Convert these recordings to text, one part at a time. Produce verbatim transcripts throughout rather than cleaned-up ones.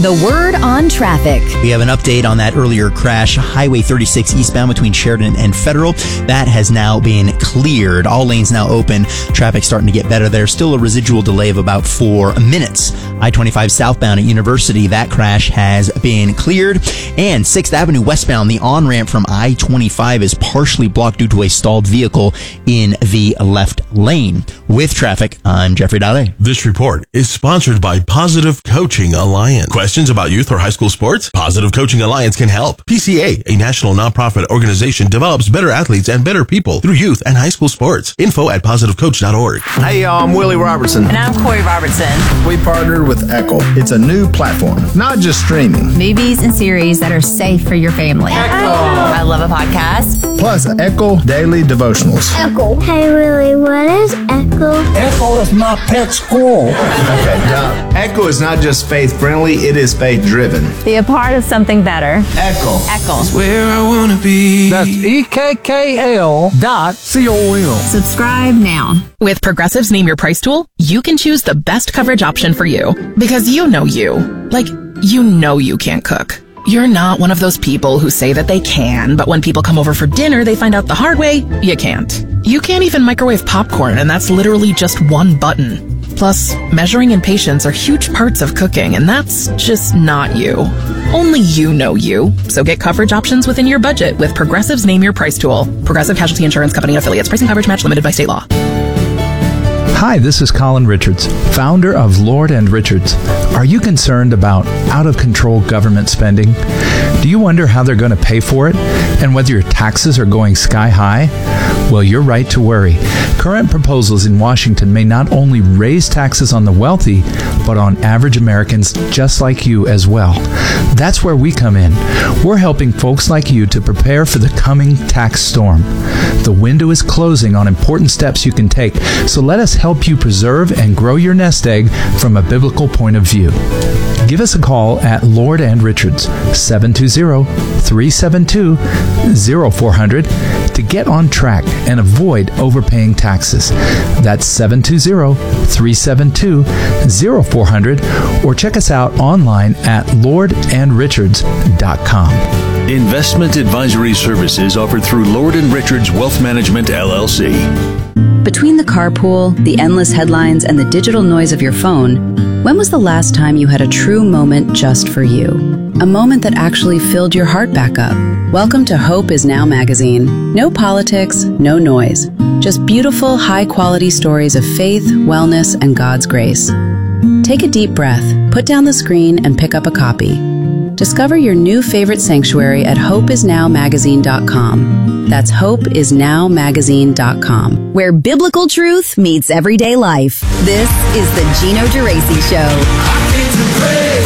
The word on traffic. We have an update on that earlier crash, Highway thirty-six eastbound between Sheridan and Federal. That has now been cleared. All lanes now open. Traffic starting to get better there. Still a residual delay of about four minutes. I twenty-five southbound at University, that crash has been cleared. And sixth Avenue westbound, the on-ramp from I twenty-five is partially blocked due to a stalled vehicle in the left lane. With traffic, I'm Jeffrey Dahle. This report is sponsored by Positive Coaching Alliance. Questions about youth or high school sports? Positive Coaching Alliance can help. P C A, a national nonprofit organization, develops better athletes and better people through youth and high school sports. Info at positive coach dot org. Hey, y'all, I'm Willie Robertson. And I'm Corey Robertson. We partnered with Echo. It's a new platform, not just streaming. Movies and series that are safe for your family. Echo. I love a podcast. Plus, Echo Daily Devotionals. Echo. Hey, Willie, what is Echo? Echo is my pet squirrel. Okay, now, Echo is not just faith-friendly, it is faith-driven. Be a part of something better. Echo. Echo. Where I want to be. That's E K K L dot C O M. Subscribe now. With Progressive's Name Your Price tool, you can choose the best coverage option for you. Because you know you. Like, you know you can't cook. You're not one of those people who say that they can, but when people come over for dinner, they find out the hard way, you can't. You can't even microwave popcorn, and that's literally just one button. Plus, measuring and patience are huge parts of cooking, and that's just not you. Only you know you. So get coverage options within your budget with Progressive's Name Your Price tool. Progressive Casualty Insurance Company and affiliates. Price and coverage match limited by state law. Hi, this is Colin Richards, founder of Lord and Richards. Are you concerned about out-of-control government spending? Do you wonder how they're going to pay for it and whether your taxes are going sky high? Well, you're right to worry. Current proposals in Washington may not only raise taxes on the wealthy, but on average Americans just like you as well. That's where we come in. We're helping folks like you to prepare for the coming tax storm. The window is closing on important steps you can take, so let us help you preserve and grow your nest egg from a biblical point of view. Give us a call at Lord and Richards, seven two zero, three seven two, zero four zero zero, to get on track and avoid overpaying taxes. That's seven two zero, three seven two, zero four zero zero, or check us out online at lord and richards dot com. Investment advisory services offered through Lord and Richards Wealth Management, L L C. Between the carpool, the endless headlines, and the digital noise of your phone, when was the last time you had a true moment just for you? A moment that actually filled your heart back up. Welcome to Hope Is Now magazine. No politics, no noise. Just beautiful, high-quality stories of faith, wellness, and God's grace. Take a deep breath, put down the screen, and pick up a copy. Discover your new favorite sanctuary at hope is now magazine dot com. That's hope is now magazine dot com. Where biblical truth meets everyday life. This is the Gino Geraci Show. I came to pray.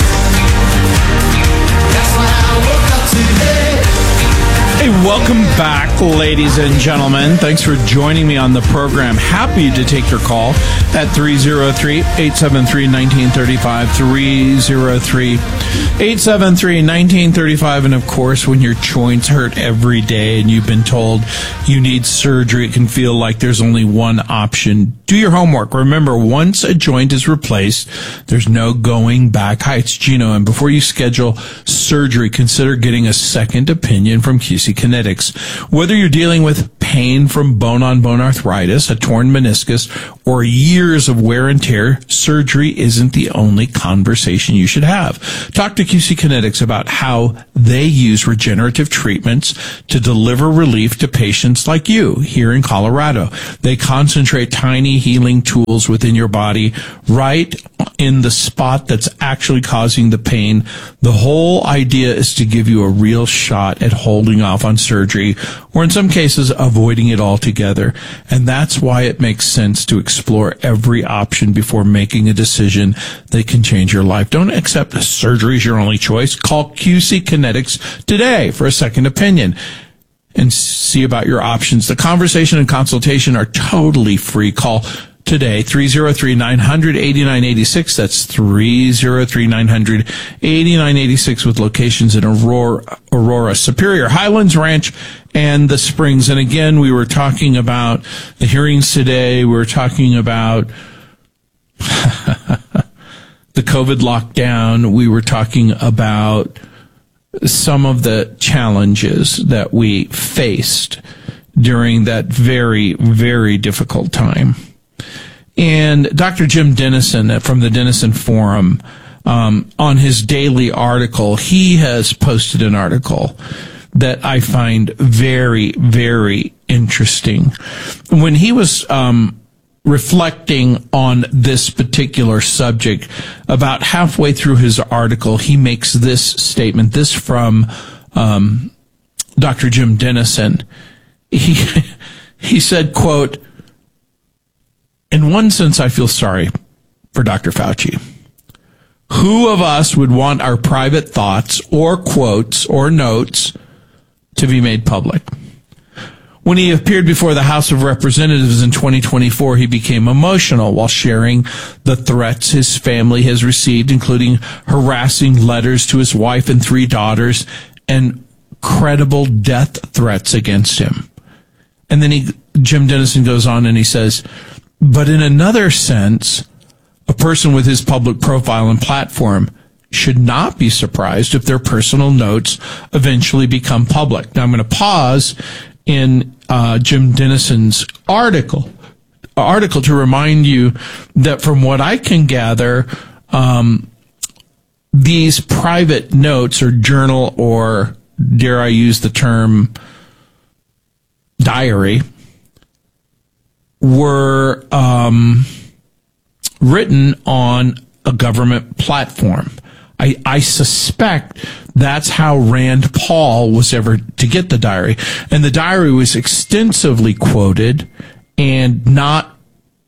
That's why I woke up today. Hey, welcome back, ladies and gentlemen. Thanks for joining me on the program. Happy to take your call at three oh three, eight seven three, one nine three five, three oh three, eight seven three, one nine three five. And of course, when your joints hurt every day and you've been told you need surgery, it can feel like there's only one option. Do your homework. Remember, once a joint is replaced, there's no going back. Hi, it's Gino, and before you schedule surgery, consider getting a second opinion from Q C Kinetics. Whether you're dealing with pain from bone-on-bone arthritis, a torn meniscus, or years of wear and tear, surgery isn't the only conversation you should have. Talk to Q C Kinetics about how they use regenerative treatments to deliver relief to patients like you here in Colorado. They concentrate tiny healing tools within your body right in the spot that's actually causing the pain. The whole idea is to give you a real shot at holding off on surgery, or in some cases, avoiding it altogether. And that's why it makes sense to explore every option before making a decision that can change your life. Don't accept surgery as your only choice. Call Q C Kinetics today for a second opinion and see about your options. The conversation and consultation are totally free. Call today, three oh three, nine hundred, eighty-nine eighty-six. That's three oh three, nine hundred, eighty-nine eighty-six, with locations in Aurora, Aurora, Superior, Highlands Ranch, and the Springs. And again, we were talking about the hearings today. We were talking about the COVID lockdown, we were talking about some of the challenges that we faced during that very, very difficult time. And Doctor Jim Dennison from the Dennison Forum, um, on his daily article, he has posted an article that I find very, very interesting. When he was um, reflecting on this particular subject, about halfway through his article, he makes this statement, this from um, Doctor Jim Dennison. He, he said, quote, "In one sense, I feel sorry for Doctor Fauci. Who of us would want our private thoughts or quotes or notes to be made public? When he appeared before the House of Representatives in twenty twenty-four, he became emotional while sharing the threats his family has received, including harassing letters to his wife and three daughters and credible death threats against him." And then he, Jim Dennison goes on and he says, "But in another sense, a person with his public profile and platform should not be surprised if their personal notes eventually become public." Now I'm going to pause in uh, Jim Dennison's article, article to remind you that from what I can gather, um, these private notes or journal, or dare I use the term diary, were um, written on a government platform. I, I suspect that's how Rand Paul was ever to get the diary. And the diary was extensively quoted and not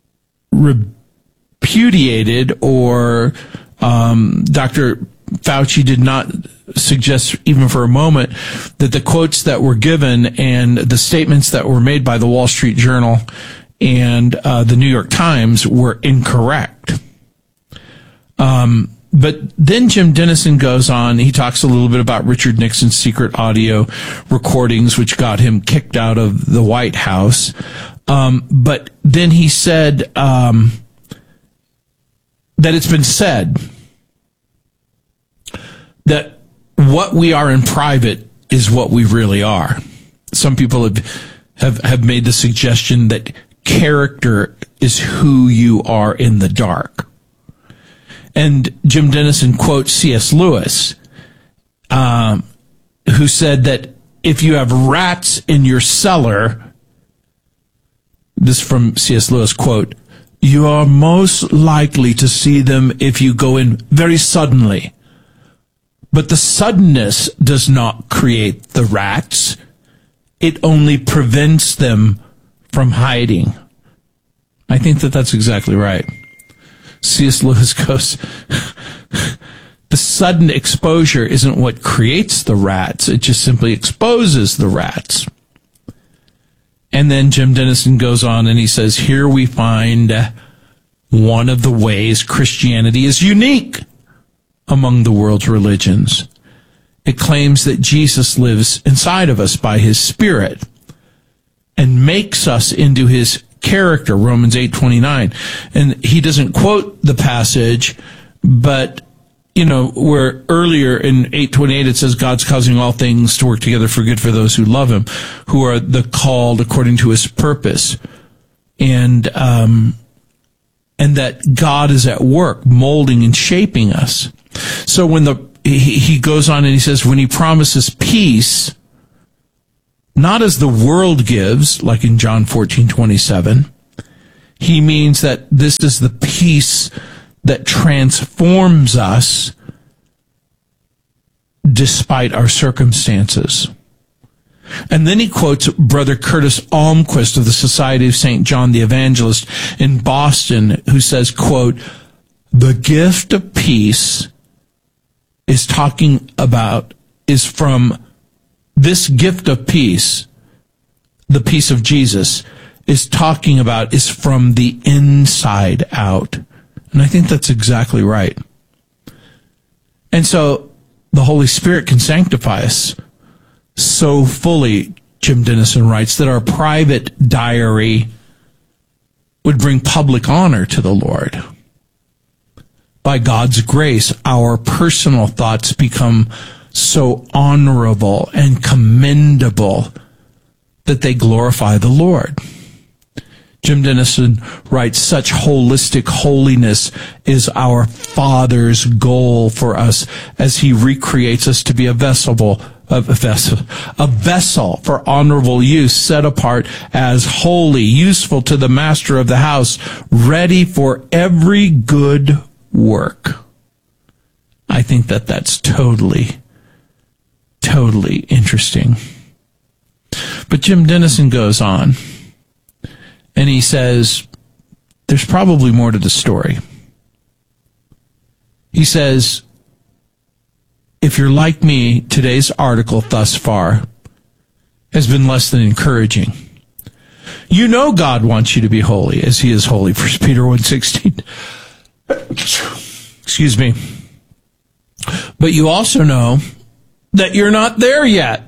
repudiated, or um, Doctor Fauci did not suggest even for a moment that the quotes that were given and the statements that were made by the Wall Street Journal and uh, the New York Times were incorrect. Um, but then Jim Dennison goes on, he talks a little bit about Richard Nixon's secret audio recordings, which got him kicked out of the White House. Um, but then he said um, that it's been said that what we are in private is what we really are. Some people have, have, have made the suggestion that character is who you are in the dark. And Jim Dennison quotes C S Lewis, um, who said that if you have rats in your cellar, this from C S Lewis, quote, "you are most likely to see them if you go in very suddenly. But the suddenness does not create the rats. It only prevents them from hiding." I think that that's exactly right. C S Lewis goes, the sudden exposure isn't what creates the rats. It just simply exposes the rats. And then Jim Dennison goes on and he says, here we find one of the ways Christianity is unique among the world's religions. It claims that Jesus lives inside of us by his Spirit and makes us into his character, Romans eight twenty-nine. And he doesn't quote the passage, but, you know, where earlier in eight twenty-eight it says God's causing all things to work together for good for those who love him, who are the called according to his purpose. And, um, and that God is at work molding and shaping us. So when the, he, he goes on and he says, when he promises peace, not as the world gives, like in John fourteen twenty-seven, he means that this is the peace that transforms us despite our circumstances. And then he quotes Brother Curtis Almquist of the Society of Saint John the Evangelist in Boston, who says, quote, "The gift of peace is talking about, is from this gift of peace, the peace of Jesus, is talking about, is from the inside out." And I think that's exactly right. And so the Holy Spirit can sanctify us so fully, Jim Dennison writes, that our private diary would bring public honor to the Lord. by God's grace, our personal thoughts become so honorable and commendable that they glorify the Lord. Jim Dennison writes, such holistic holiness is our Father's goal for us as he recreates us to be a vessel, a vessel, a vessel for honorable use, set apart as holy, useful to the master of the house, ready for every good work. I think that that's totally, totally interesting. But Jim Dennison goes on, and he says, there's probably more to the story. He says, if you're like me, today's article thus far has been less than encouraging. You know God wants you to be holy, as he is holy, First Peter one sixteen. Excuse me. But you also know that you're not there yet.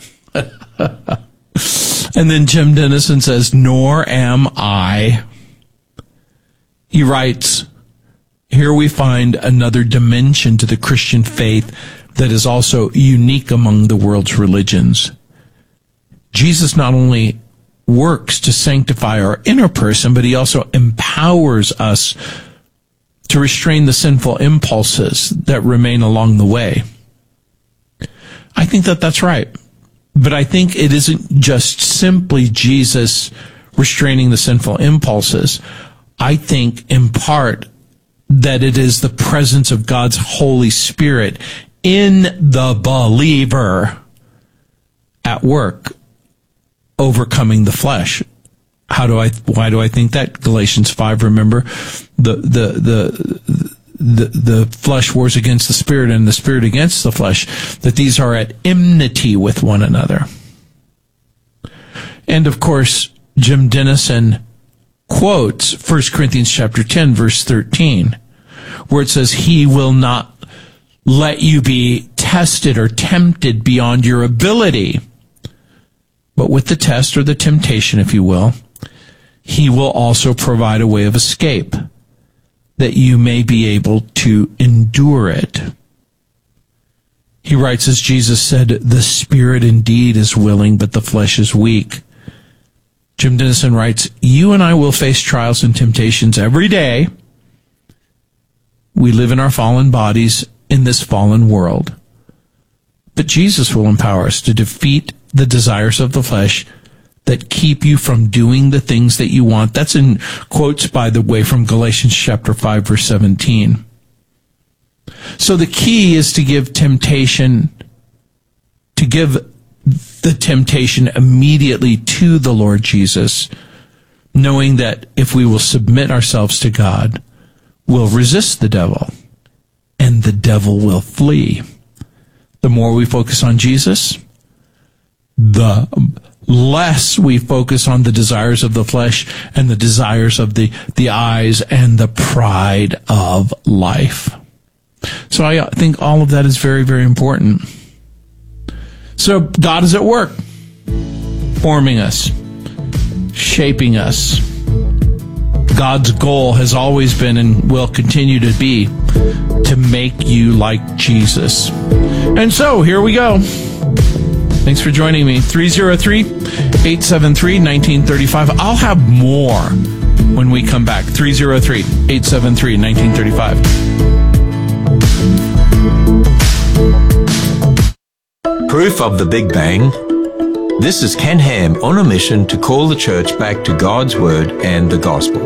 And then Jim Dennison says, nor am I. He writes, here we find another dimension to the Christian faith that is also unique among the world's religions. Jesus not only works to sanctify our inner person, but he also empowers us to restrain the sinful impulses that remain along the way. I think that that's right. But I think it isn't just simply Jesus restraining the sinful impulses. I think in part that it is the presence of God's Holy Spirit in the believer at work, overcoming the flesh. How do I, why do I think that? Galatians five, remember, the, the, the, the, the flesh wars against the spirit and the spirit against the flesh, that these are at enmity with one another. And of course, Jim Dennison quotes First Corinthians chapter ten, verse thirteen, where it says, he will not let you be tested or tempted beyond your ability. But with the test or the temptation, if you will, he will also provide a way of escape, that you may be able to endure it. He writes, as Jesus said, the spirit indeed is willing, but the flesh is weak. Jim Dennison writes, you and I will face trials and temptations every day. We live in our fallen bodies in this fallen world. But Jesus will empower us to defeat the desires of the flesh that keep you from doing the things that you want. That's in quotes, by the way, from Galatians chapter five, verse seventeen. So the key is to give temptation, to give the temptation immediately to the Lord Jesus, knowing that if we will submit ourselves to God, we'll resist the devil, and the devil will flee. The more we focus on Jesus, the less we focus on the desires of the flesh and the desires of the, the eyes and the pride of life. So I think all of that is very, very important. So God is at work, forming us, shaping us. God's goal has always been and will continue to be to make you like Jesus. And so here we go. Thanks for joining me. three oh three, eight seven three, one nine three five. I'll have more when we come back. three oh three, eight seven three, one nine three five. Proof of the Big Bang. This is Ken Ham on a mission to call the church back to God's Word and the Gospel.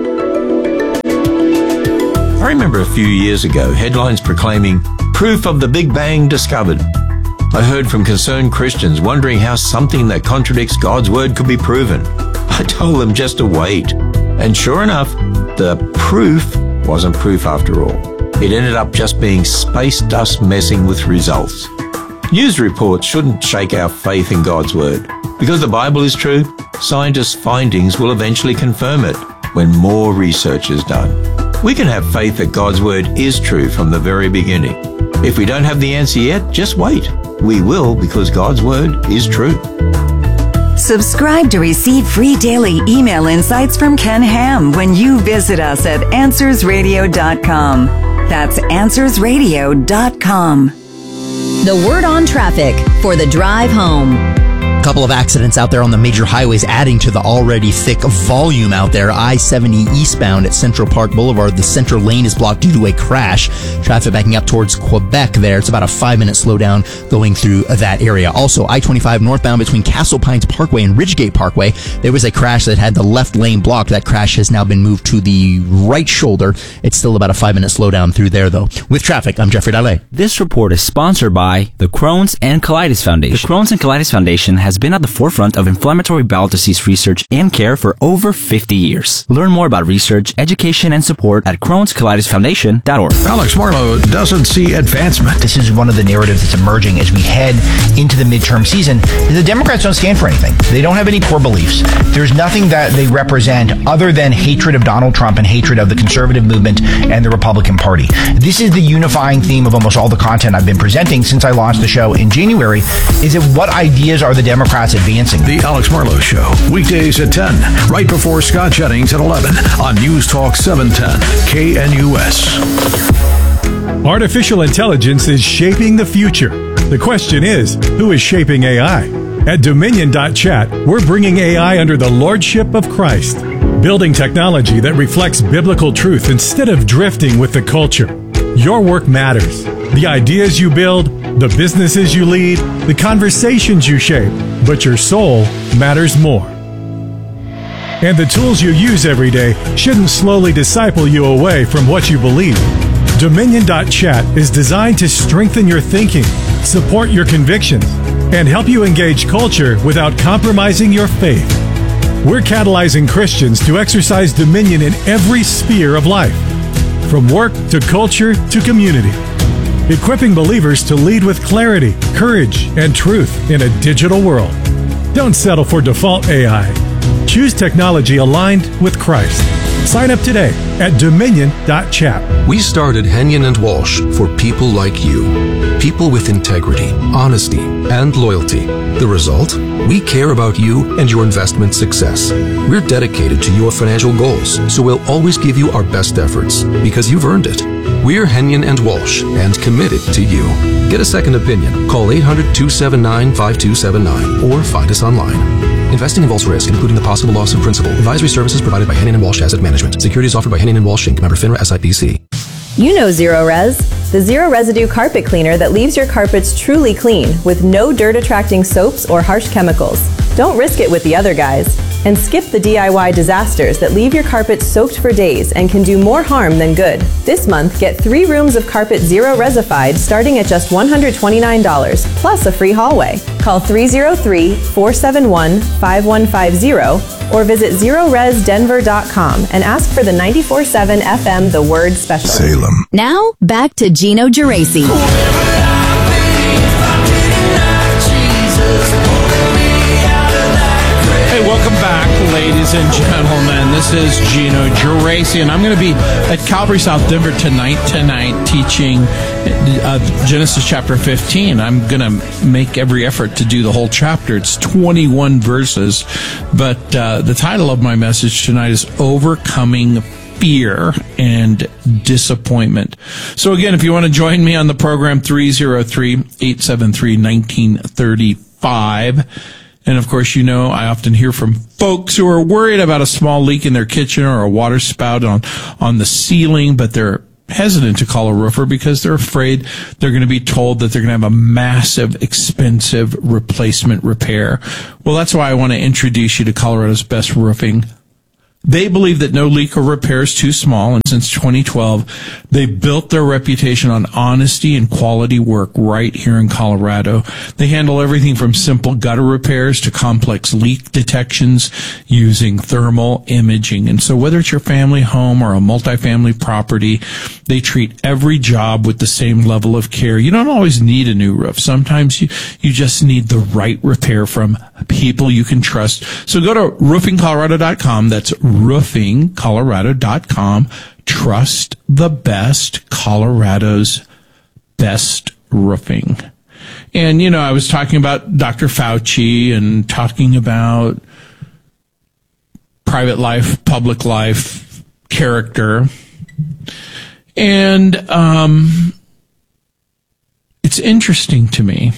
I remember a few years ago, headlines proclaiming, Proof of the Big Bang discovered. I heard from concerned Christians wondering how something that contradicts God's Word could be proven. I told them just to wait. And sure enough, the proof wasn't proof after all. It ended up just being space dust messing with results. News reports shouldn't shake our faith in God's Word. Because the Bible is true, scientists' findings will eventually confirm it when more research is done. We can have faith that God's Word is true from the very beginning. If we don't have the answer yet, just wait. We will, because God's Word is true. Subscribe to receive free daily email insights from Ken Ham when you visit us at answers radio dot com. That's answers radio dot com. The word on traffic for the drive home. A couple of accidents out there on the major highways adding to the already thick volume out there. I seventy eastbound at Central Park Boulevard. The center lane is blocked due to a crash. Traffic backing up towards Quebec there. It's about a five-minute slowdown going through that area. Also, I twenty-five northbound between Castle Pines Parkway and Ridgegate Parkway. There was a crash that had the left lane blocked. That crash has now been moved to the right shoulder. It's still about a five-minute slowdown through there, though. With traffic, I'm Jeffrey Dalle. This report is sponsored by the Crohn's and Colitis Foundation. The Crohn's and Colitis Foundation has been at the forefront of inflammatory bowel disease research and care for over fifty years. Learn more about research, education, and support at crohns colitis foundation dot org. Alex Marlowe doesn't see advancement. This is one of the narratives that's emerging as we head into the midterm season. The Democrats don't stand for anything. They don't have any core beliefs. There's nothing that they represent other than hatred of Donald Trump and hatred of the conservative movement and the Republican Party. This is the unifying theme of almost all the content I've been presenting since I launched the show in January, is that what ideas are the Democrats advancing? The Alex Marlowe Show, weekdays at ten, right before Scott Jennings at eleven on News Talk seven ten, K N U S. Artificial intelligence is shaping the future. The question is, who is shaping A I? At Dominion dot chat, we're bringing A I under the lordship of Christ, building technology that reflects biblical truth instead of drifting with the culture. Your work matters. The ideas you build, the businesses you lead, the conversations you shape, but your soul matters more. And the tools you use every day shouldn't slowly disciple you away from what you believe. Dominion dot chat is designed to strengthen your thinking, support your convictions, and help you engage culture without compromising your faith. We're catalyzing Christians to exercise dominion in every sphere of life, from work to culture to community, equipping believers to lead with clarity, courage, and truth in a digital world. Don't settle for default A I. Choose technology aligned with Christ. Sign up today at Dominion dot chat. We started Henyon and Walsh for people like you. People with integrity, honesty, and loyalty. The result? We care about you and your investment success. We're dedicated to your financial goals, so we'll always give you our best efforts, because you've earned it. We're Henyon and Walsh, and committed to you. Get a second opinion. Call eight hundred, two seven nine, five two seven nine or find us online. Investing involves risk, including the possible loss of principal. Advisory services provided by Henyon and Walsh Asset Management. Securities offered by Henyon and Walsh Incorporated. Member FINRA S I P C. You know Zero Res, the zero residue carpet cleaner that leaves your carpets truly clean with no dirt attracting soaps or harsh chemicals. Don't risk it with the other guys. And skip the D I Y disasters that leave your carpet soaked for days and can do more harm than good. This month, get three rooms of carpet zero resified starting at just one hundred twenty-nine dollars, plus a free hallway. Call three oh three, four seven one, five one five zero or visit zero res denver dot com and ask for the ninety-four point seven F M The Word Special. Salem. Now, back to Gino Geraci. Hey, welcome back, ladies and gentlemen. This is Gino Geraci, and I'm going to be at Calvary South Denver tonight, tonight, teaching uh, Genesis chapter fifteen. I'm going to make every effort to do the whole chapter. It's twenty-one verses, but uh, the title of my message tonight is Overcoming Fear and Disappointment. So again, if you want to join me on the program, three oh three, eight seven three, one nine three five. And of course, you know, I often hear from folks who are worried about a small leak in their kitchen or a water spout on, on the ceiling, but they're hesitant to call a roofer because they're afraid they're going to be told that they're going to have a massive, expensive replacement repair. Well, that's why I want to introduce you to Colorado's Best Roofing. They believe that no leak or repair is too small, and since twenty twelve, they've built their reputation on honesty and quality work right here in Colorado. They handle everything from simple gutter repairs to complex leak detections using thermal imaging. And so whether it's your family home or a multifamily property, they treat every job with the same level of care. You don't always need a new roof. Sometimes you, you just need the right repair from people you can trust. So go to roofing colorado dot com. That's roofing colorado dot com. Trust the best, Colorado's best roofing. And, you know, I was talking about Doctor Fauci and talking about private life, public life, character. And um, it's interesting to me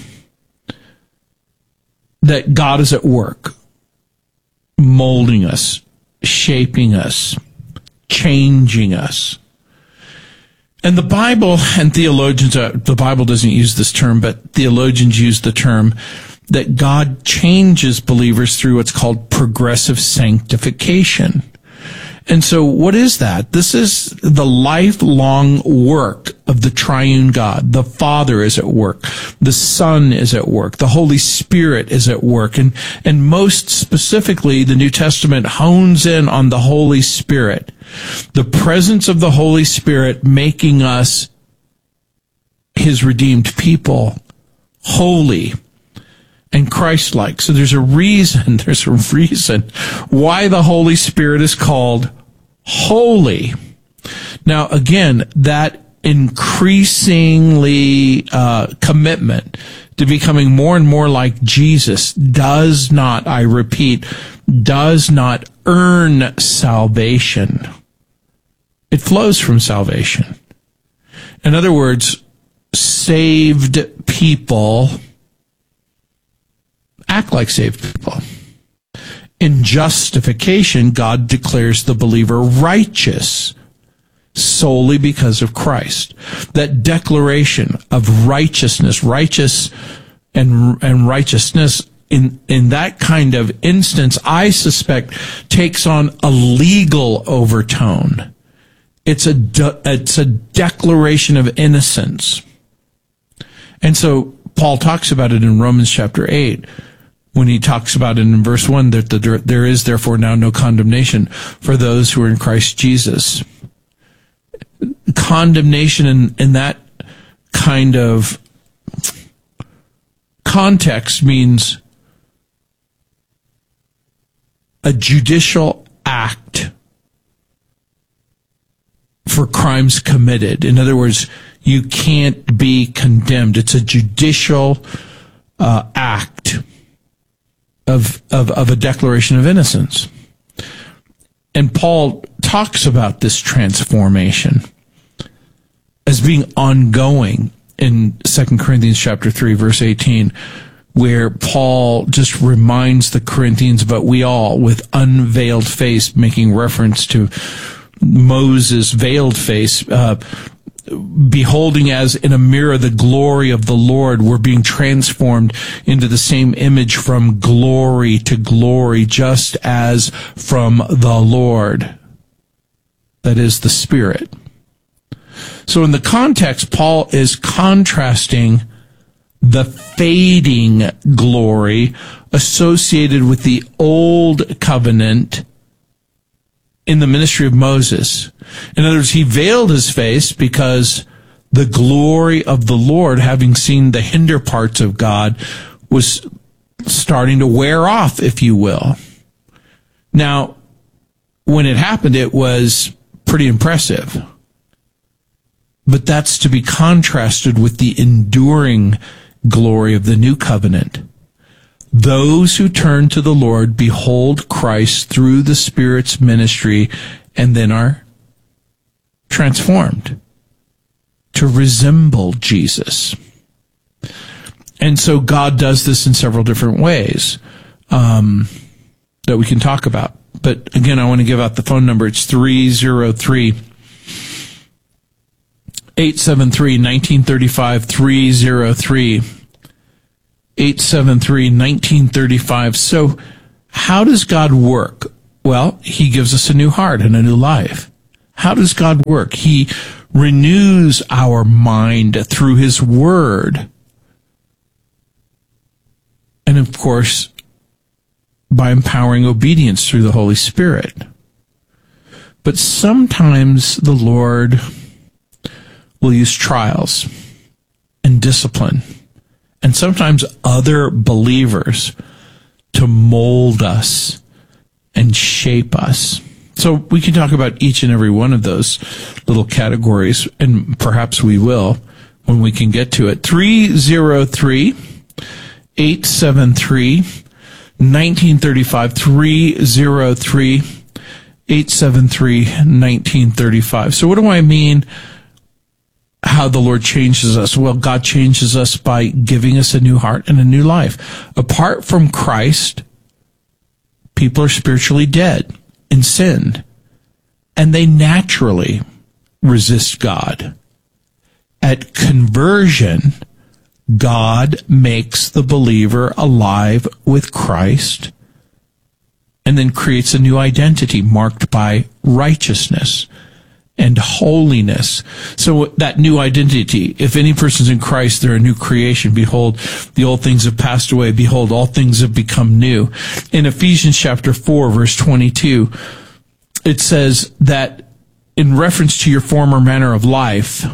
that God is at work, molding us, shaping us, changing us. And the Bible and theologians, uh, the Bible doesn't use this term, but theologians use the term that God changes believers through what's called progressive sanctification. And so what is that? This is the lifelong work of the triune God. The Father is at work. The Son is at work. The Holy Spirit is at work. And, and most specifically, the New Testament hones in on the Holy Spirit. The presence of the Holy Spirit making us His redeemed people, holy and Christ-like. So there's a reason, there's a reason why the Holy Spirit is called holy. Now, again, that increasingly uh, commitment to becoming more and more like Jesus does not, I repeat, does not earn salvation. It flows from salvation. In other words, saved people act like saved people. In justification, God declares the believer righteous solely because of Christ. That declaration of righteousness, righteous and, and righteousness in, in that kind of instance, I suspect takes on a legal overtone. It's a, de- it's a declaration of innocence. And so Paul talks about it in Romans chapter eight. When he talks about it in verse one, that the, there is therefore now no condemnation for those who are in Christ Jesus. Condemnation in, in that kind of context means a judicial act for crimes committed. In other words, you can't be condemned. It's a judicial uh, act of, of, of a declaration of innocence. And Paul talks about this transformation as being ongoing in Second Corinthians chapter three, verse eighteen, where Paul just reminds the Corinthians, but we all with unveiled face, making reference to Moses' veiled face, uh, beholding as in a mirror the glory of the Lord, we're being transformed into the same image from glory to glory, just as from the Lord, that is the Spirit. So in the context, Paul is contrasting the fading glory associated with the old covenant in the ministry of Moses. In other words, he veiled his face because the glory of the Lord, having seen the hinder parts of God, was starting to wear off, if you will. Now, when it happened, it was pretty impressive. But that's to be contrasted with the enduring glory of the new covenant. Those who turn to the Lord behold Christ through the Spirit's ministry and then are transformed to resemble Jesus. And so God does this in several different ways um, that we can talk about. But again, I want to give out the phone number. It's three oh three, eight seven three, one nine three five, three oh three, eight seven three, one nine three five. So how does God work? Well, he gives us a new heart and a new life. How does God work? He renews our mind through his word. And of course, by empowering obedience through the Holy Spirit. But sometimes the Lord will use trials and discipline, and sometimes other believers to mold us and shape us. So we can talk about each and every one of those little categories, and perhaps we will when we can get to it. three oh three, eight seven three, one nine three five, three oh three, eight seven three, one nine three five. So what do I mean how the Lord changes us. Well, God changes us by giving us a new heart and a new life. Apart from Christ, people are spiritually dead in sin, and they naturally resist God. At conversion, God makes the believer alive with Christ and then creates a new identity marked by righteousness and holiness. So that new identity, if any person's in Christ, they're a new creation. Behold, the old things have passed away. Behold, all things have become new. In Ephesians chapter four, verse twenty-two, it says that in reference to your former manner of life,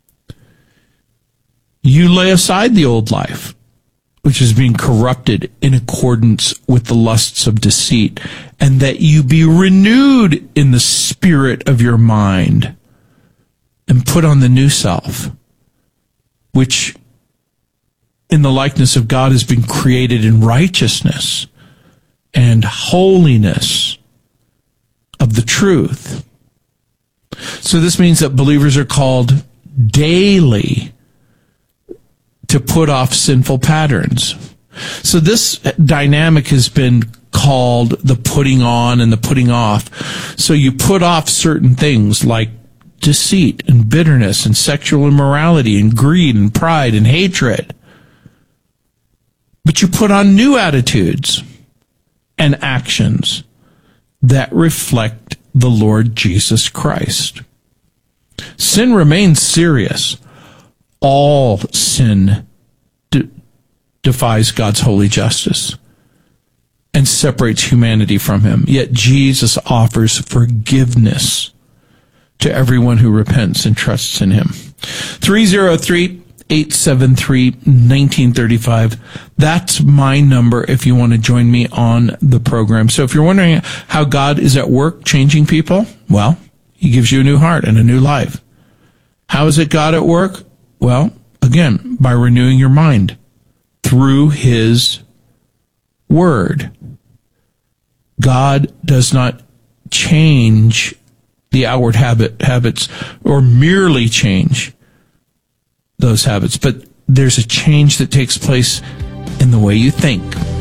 you lay aside the old life, which is being corrupted in accordance with the lusts of deceit, and that you be renewed in the spirit of your mind and put on the new self, which in the likeness of God has been created in righteousness and holiness of the truth. So this means that believers are called daily to put off sinful patterns. So this dynamic has been called the putting on and the putting off. So you put off certain things like deceit and bitterness and sexual immorality and greed and pride and hatred. But you put on new attitudes and actions that reflect the Lord Jesus Christ. Sin remains serious. All sin de- defies God's holy justice and separates humanity from him. Yet Jesus offers forgiveness to everyone who repents and trusts in him. three oh three, eight seven three, one nine three five. That's my number if you want to join me on the program. So if you're wondering how God is at work changing people, well, he gives you a new heart and a new life. How is it God at work? Well, again, by renewing your mind through his word. God does not change the outward habit habits or merely change those habits, but there's a change that takes place in the way you think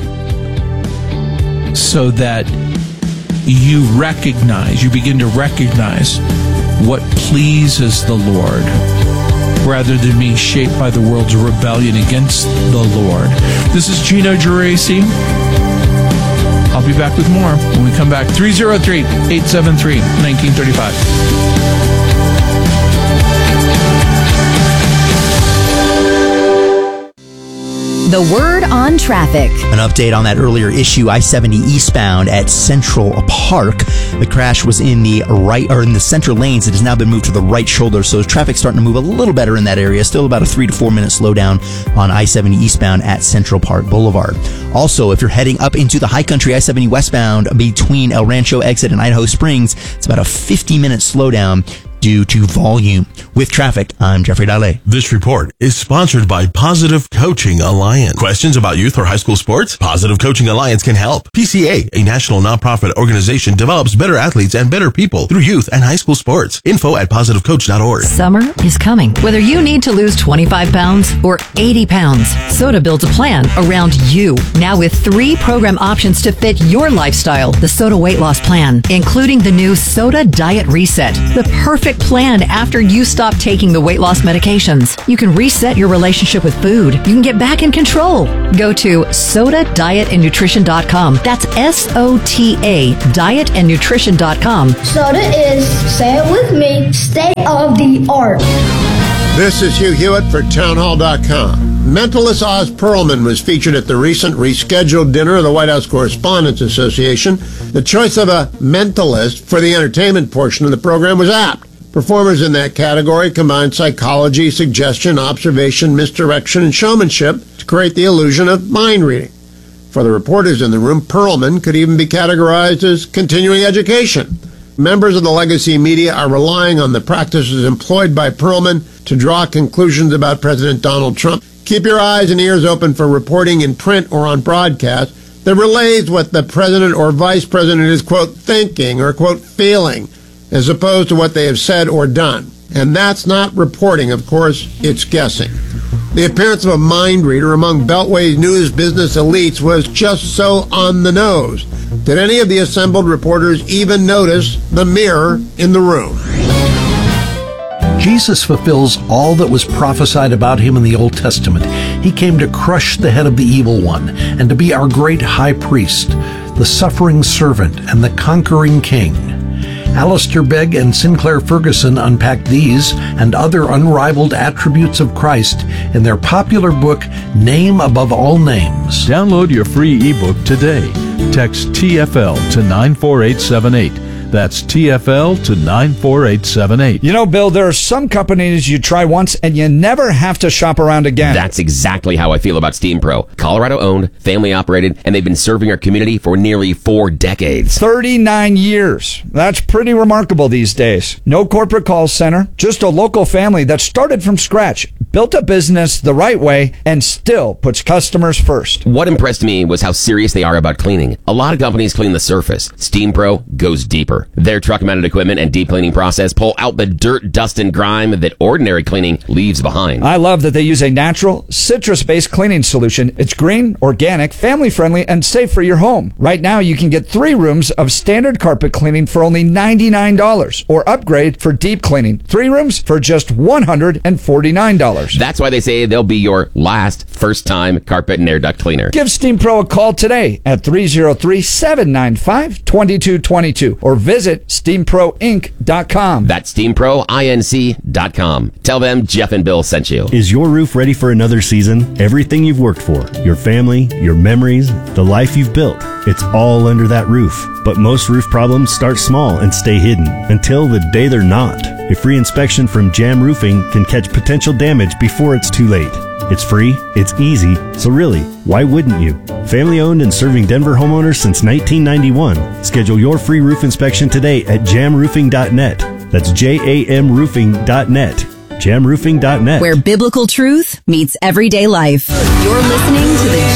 so that you recognize, you begin to recognize what pleases the Lord, rather than being shaped by the world's rebellion against the Lord. This is Gino Geraci. I'll be back with more when we come back. three oh three, eight seven three, one nine three five. The word on traffic. An update on that earlier issue, I seventy eastbound at Central Park. The crash was in the right, or in the center lanes. It has now been moved to the right shoulder, so traffic's starting to move a little better in that area. Still about a three to four minute slowdown on I seventy eastbound at Central Park Boulevard. Also, if you're heading up into the high country, I seventy westbound between El Rancho exit and Idaho Springs, it's about a fifty minute slowdown due to volume. With traffic, I'm Jeffrey Dahle. This report is sponsored by Positive Coaching Alliance. Questions about youth or high school sports? Positive Coaching Alliance can help. P C A, a national nonprofit organization, develops better athletes and better people through youth and high school sports. Info at positive coach dot org. Summer is coming. Whether you need to lose twenty-five pounds or eighty pounds, Soda builds a plan around you. Now with three program options to fit your lifestyle. The Soda Weight Loss Plan, including the new Soda Diet Reset, the perfect plan after you stop taking the weight loss medications. You can reset your relationship with food. You can get back in control. Go to soda diet and nutrition dot com. That's S O T A, diet and nutrition dot com. Soda is, say it with me, state of the art. This is Hugh Hewitt for townhall dot com. Mentalist Oz Perlman was featured at the recent rescheduled dinner of the White House Correspondents Association. The choice of a mentalist for the entertainment portion of the program was apt. Performers in that category combine psychology, suggestion, observation, misdirection, and showmanship to create the illusion of mind reading. For the reporters in the room, Perlman could even be categorized as continuing education. Members of the legacy media are relying on the practices employed by Perlman to draw conclusions about President Donald Trump. Keep your eyes and ears open for reporting in print or on broadcast that relays what the president or vice president is, quote, thinking or, quote, feeling, as opposed to what they have said or done. And that's not reporting, of course, it's guessing. The appearance of a mind reader among Beltway's news business elites was just so on the nose. Did any of the assembled reporters even notice the mirror in the room? Jesus fulfills all that was prophesied about him in the Old Testament. He came to crush the head of the evil one and to be our great high priest, the suffering servant and the conquering king. Alistair Begg and Sinclair Ferguson unpacked these and other unrivaled attributes of Christ in their popular book, Name Above All Names. Download your free ebook today. Text T F L to nine four eight seven eight. That's T F L to nine four eight seven eight. You know, Bill, there are some companies you try once and you never have to shop around again. That's exactly how I feel about Steam Pro. Colorado owned, family operated, and they've been serving our community for nearly four decades. thirty-nine years. That's pretty remarkable these days. No corporate call center, just a local family that started from scratch, built a business the right way, and still puts customers first. What impressed me was how serious they are about cleaning. A lot of companies clean the surface. Steam Pro goes deeper. Their truck-mounted equipment and deep cleaning process pull out the dirt, dust, and grime that ordinary cleaning leaves behind. I love that they use a natural, citrus-based cleaning solution. It's green, organic, family-friendly, and safe for your home. Right now, you can get three rooms of standard carpet cleaning for only ninety-nine dollars, or upgrade for deep cleaning. Three rooms for just one hundred forty-nine dollars. That's why they say they'll be your last first-time carpet and air duct cleaner. Give Steam Pro a call today at three oh three, seven nine five, two two two two or visit steam pro inc dot com. That's steam pro inc dot com. Tell them Jeff and Bill sent you. Is your roof ready for another season? Everything you've worked for, your family, your memories, the life you've built, it's all under that roof. But most roof problems start small and stay hidden until the day they're not. A free inspection from Jam Roofing can catch potential damage before it's too late. It's free, it's easy, so really, why wouldn't you? Family owned and serving Denver homeowners since nineteen ninety-one. Schedule your free roof inspection today at jam roofing dot net. That's J A M roofing dot net. jam roofing dot net. Where biblical truth meets everyday life. You're listening to the